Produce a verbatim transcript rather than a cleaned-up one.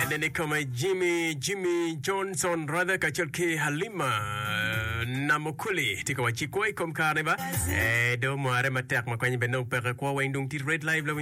nene kama Jimmy Jimmy Johnson radha kacholki Halima namokuli tika wachikoi kom kareba eh do mo are matek makwanyi benong pere kwa windung ti red live